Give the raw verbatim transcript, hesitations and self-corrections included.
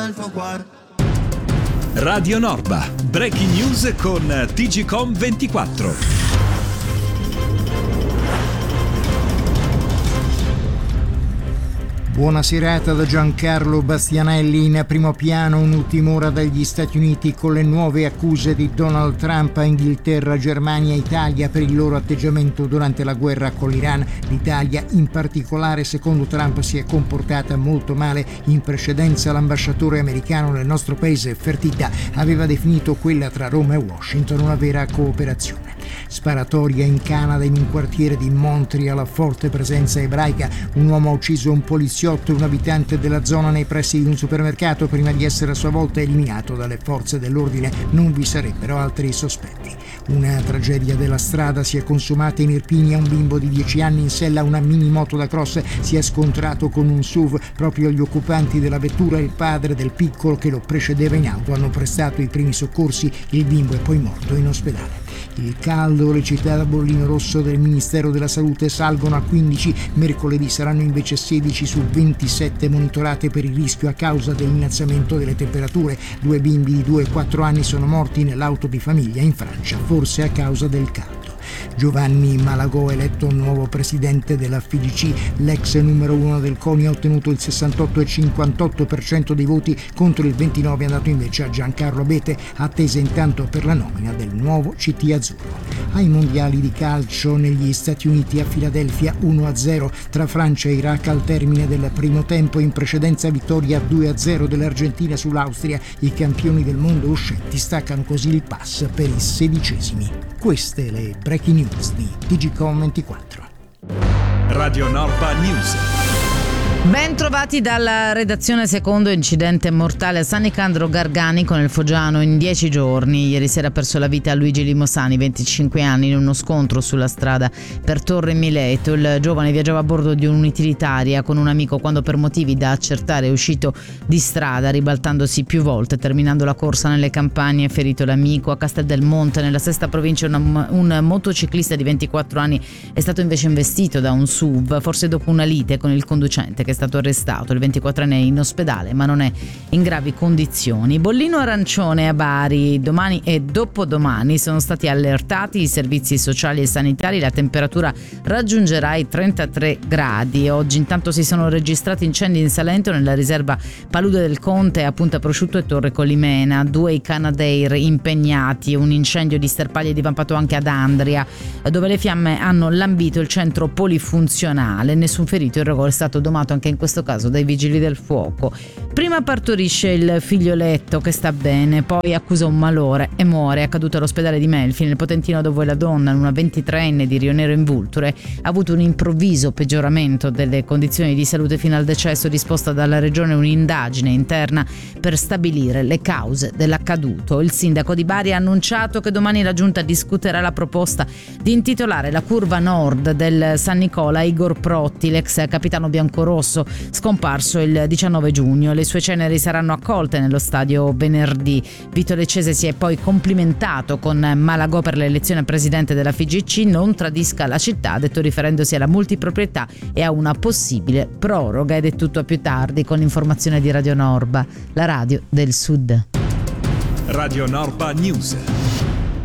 Radio Norba, breaking news con T G Com ventiquattro. Buona serata da Giancarlo Bastianelli. In primo piano un'ultima ora dagli Stati Uniti con le nuove accuse di Donald Trump a Inghilterra, Germania e Italia per il loro atteggiamento durante la guerra con l'Iran. L'Italia in particolare, secondo Trump, si è comportata molto male. In precedenza l'ambasciatore americano nel nostro paese, Fertitta, aveva definito quella tra Roma e Washington una vera cooperazione. Sparatoria in Canada in un quartiere di Montreal a forte presenza ebraica. Un uomo ha ucciso un poliziotto e un abitante della zona nei pressi di un supermercato prima di essere a sua volta eliminato dalle forze dell'ordine. Non vi sarebbero altri sospetti. Una tragedia della strada si è consumata in Irpinia. Un bimbo di dieci anni in sella a una mini moto da cross si è scontrato con un S U V. Proprio gli occupanti della vettura e il padre del piccolo che lo precedeva in auto hanno prestato i primi soccorsi. Il bimbo è poi morto in ospedale. Il caldo, le città da bollino rosso del Ministero della Salute salgono a quindici, mercoledì saranno invece sedici su ventisette monitorate per il rischio a causa dell'innalzamento delle temperature. Due bimbi di due e quattro anni sono morti nell'auto di famiglia in Francia, forse a causa del caldo. Giovanni Malagò eletto nuovo presidente della F I G C, l'ex numero uno del CONI ha ottenuto il sessantotto virgola cinquantotto per cento dei voti contro il ventinove andato invece a Giancarlo Abete, attesa intanto per la nomina del nuovo C T azzurro. Ai mondiali di calcio negli Stati Uniti a Filadelfia uno a zero tra Francia e Iraq al termine del primo tempo, in precedenza vittoria due a zero dell'Argentina sull'Austria. I campioni del mondo uscenti staccano così il pass per i sedicesimi. Queste le breaking news di T G Com ventiquattro. Radio Norba News. Ben trovati dalla redazione. Secondo incidente mortale a San Nicandro Garganico nel Foggiano in dieci giorni. Ieri sera ha perso la vita Luigi Limosani, venticinque anni, in uno scontro sulla strada per Torre Mileto. Il giovane viaggiava a bordo di un'utilitaria con un amico quando per motivi da accertare è uscito di strada, ribaltandosi più volte, terminando la corsa nelle campagne. Ferito l'amico. A Castel del Monte, nella sesta provincia, una, un motociclista di ventiquattro anni è stato invece investito da un S U V, forse dopo una lite con il conducente, che è stato arrestato. Il ventiquattrenne è in ospedale ma non è in gravi condizioni. Bollino arancione a Bari. Domani e dopodomani sono stati allertati i servizi sociali e sanitari. La temperatura raggiungerà i trentatré gradi. Oggi intanto si sono registrati incendi in Salento, nella riserva Palude del Conte, a Punta Prosciutto e Torre Colimena. Due i Canadair impegnati. Un incendio di sterpaglie è divampato anche ad Andria, dove le fiamme hanno lambito il centro polifunzionale. Nessun ferito. Il rogo è stato domato anche in questo caso dai vigili del fuoco. Prima partorisce il figlioletto che sta bene, poi accusa un malore e muore. È accaduto all'ospedale di Melfi, nel Potentino, dove la donna, una ventitreenne di Rio Nero in Vulture, ha avuto un improvviso peggioramento delle condizioni di salute fino al decesso. Disposta dalla regione un'indagine interna per stabilire le cause dell'accaduto. Il sindaco di Bari ha annunciato che domani la giunta discuterà la proposta di intitolare la curva nord del San Nicola a Igor Protti, l'ex capitano biancorosso scomparso il diciannove giugno. Le sue ceneri saranno accolte nello stadio venerdì. Vito Leccese si è poi complimentato con Malagò per l'elezione a presidente della F I G C. Non tradisca la città, ha detto, riferendosi alla multiproprietà e a una possibile proroga. Ed è tutto a più tardi con l'informazione di Radio Norba, la radio del Sud. Radio Norba News.